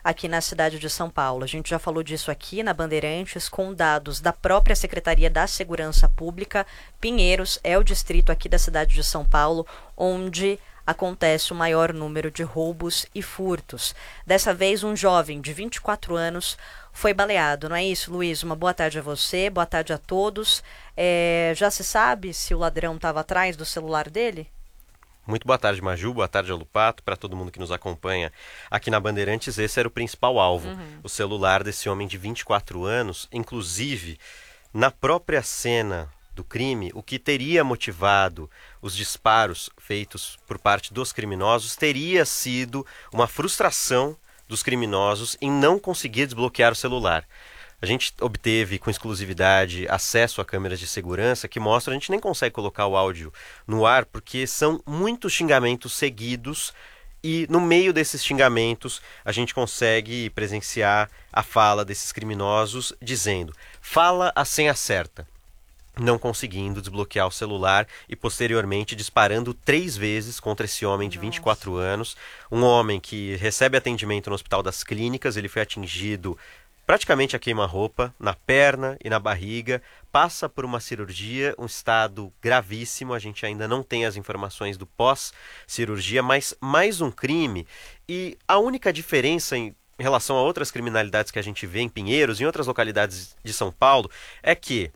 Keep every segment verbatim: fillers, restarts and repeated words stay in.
aqui na cidade de São Paulo. A gente já falou disso aqui na Bandeirantes, com dados da própria Secretaria da Segurança Pública. Pinheiros é o distrito aqui da cidade de São Paulo onde acontece o maior número de roubos e furtos. Dessa vez, um jovem de vinte e quatro anos foi baleado. Não é isso, Luiz? Uma boa tarde a você, boa tarde a todos. É, já se sabe se o ladrão estava atrás do celular dele? Muito boa tarde, Maju, boa tarde, Alupato, para todo mundo que nos acompanha aqui na Bandeirantes. Esse era o principal alvo, uhum. o celular desse homem de vinte e quatro anos. Inclusive, na própria cena do crime, o que teria motivado os disparos feitos por parte dos criminosos teria sido uma frustração dos criminosos em não conseguir desbloquear o celular. A gente obteve com exclusividade acesso a câmeras de segurança que mostram, a gente nem consegue colocar o áudio no ar porque são muitos xingamentos seguidos e no meio desses xingamentos a gente consegue presenciar a fala desses criminosos dizendo: fala a senha certa. Não conseguindo desbloquear o celular e posteriormente disparando três vezes contra esse homem de vinte e quatro anos, um homem que recebe atendimento no Hospital das Clínicas. Ele foi atingido praticamente a queima-roupa, na perna e na barriga, passa por uma cirurgia, um estado gravíssimo. A gente ainda não tem as informações do pós-cirurgia, mas mais um crime. E a única diferença em em relação a outras criminalidades que a gente vê em Pinheiros e em outras localidades de São Paulo é que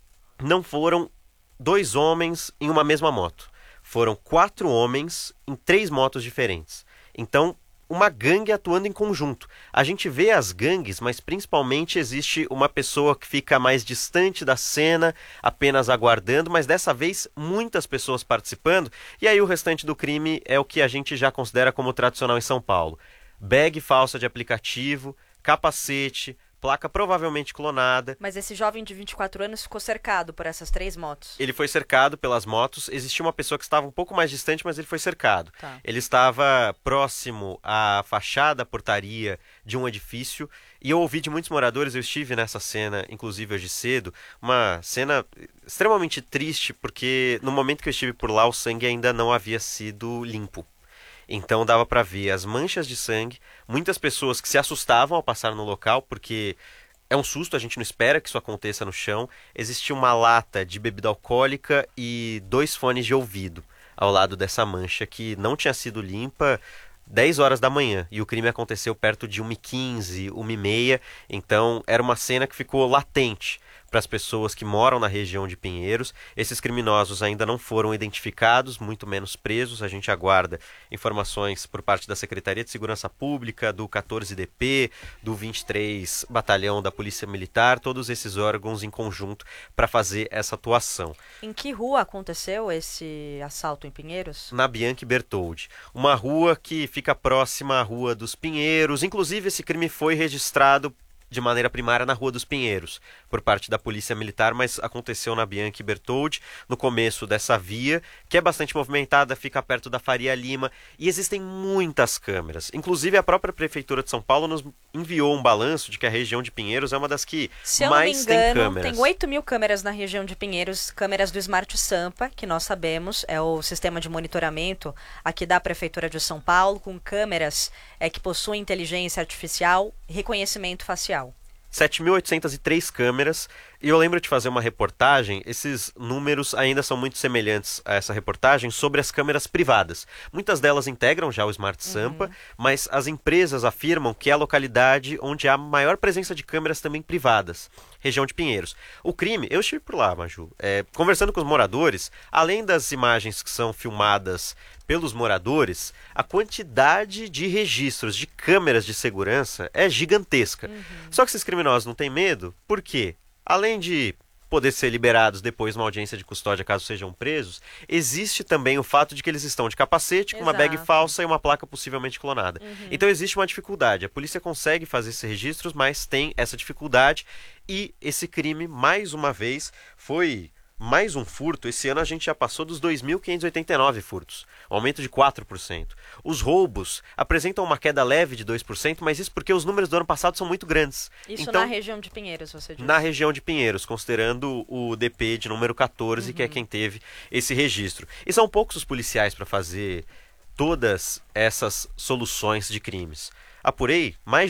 não foram dois homens em uma mesma moto. Foram quatro homens em três motos diferentes. Então, uma gangue atuando em conjunto. A gente vê as gangues, mas principalmente existe uma pessoa que fica mais distante da cena, apenas aguardando, mas dessa vez muitas pessoas participando. E aí o restante do crime é o que a gente já considera como tradicional em São Paulo. Bag falsa de aplicativo, capacete, placa provavelmente clonada. Mas esse jovem de vinte e quatro anos ficou cercado por essas três motos? Ele foi cercado pelas motos. Existia uma pessoa que estava um pouco mais distante, mas ele foi cercado. Tá. Ele estava próximo à fachada, à portaria de um edifício. E eu ouvi de muitos moradores, eu estive nessa cena, inclusive hoje cedo, uma cena extremamente triste, porque no momento que eu estive por lá, o sangue ainda não havia sido limpo. Então dava para ver as manchas de sangue, muitas pessoas que se assustavam ao passar no local, porque é um susto, a gente não espera que isso aconteça no chão. Existia uma lata de bebida alcoólica e dois fones de ouvido ao lado dessa mancha que não tinha sido limpa dez horas da manhã. E o crime aconteceu perto de uma e quinze, uma e meia, então era uma cena que ficou latente para as pessoas que moram na região de Pinheiros. Esses criminosos ainda não foram identificados, muito menos presos. A gente aguarda informações por parte da Secretaria de Segurança Pública, do quatorze D P, do vinte e três Batalhão da Polícia Militar, todos esses órgãos em conjunto para fazer essa atuação. Em que rua aconteceu esse assalto em Pinheiros? Na Bianchi Bertoldi, uma rua que fica próxima à Rua dos Pinheiros. Inclusive, esse crime foi registrado de maneira primária na Rua dos Pinheiros, por parte da Polícia Militar, mas aconteceu na Bianchi Bertoldi, no começo dessa via, que é bastante movimentada, fica perto da Faria Lima, e existem muitas câmeras. Inclusive, a própria Prefeitura de São Paulo nos enviou um balanço de que a região de Pinheiros é uma das que Se mais eu não me tem engano, câmeras. Tem oito mil câmeras na região de Pinheiros, câmeras do Smart Sampa, que nós sabemos, é o sistema de monitoramento aqui da Prefeitura de São Paulo, com câmeras é, que possuem inteligência artificial e reconhecimento facial. sete mil oitocentas e três câmeras, e eu lembro de fazer uma reportagem, esses números ainda são muito semelhantes a essa reportagem, sobre as câmeras privadas. Muitas delas integram já o Smart Sampa, uhum. mas as empresas afirmam que é a localidade onde há maior presença de câmeras também privadas, região de Pinheiros. O crime, eu estive por lá, Maju, é, conversando com os moradores, além das imagens que são filmadas pelos moradores, a quantidade de registros de câmeras de segurança é gigantesca. Uhum. Só que esses criminosos não têm medo, por quê? Além de poder ser liberados depois numa audiência de custódia caso sejam presos, existe também o fato de que eles estão de capacete, com Exato. uma bag falsa e uma placa possivelmente clonada. Uhum. Então existe uma dificuldade. A polícia consegue fazer esses registros, mas tem essa dificuldade. E esse crime, mais uma vez, foi mais um furto. Esse ano a gente já passou dos dois mil quinhentos e oitenta e nove furtos, um aumento de quatro por cento. Os roubos apresentam uma queda leve de dois por cento, mas isso porque os números do ano passado são muito grandes. Isso então, na região de Pinheiros, você disse? Na região de Pinheiros, considerando o D P de número quatorze, uhum. que é quem teve esse registro. E são poucos os policiais para fazer todas essas soluções de crimes. Apurei, mais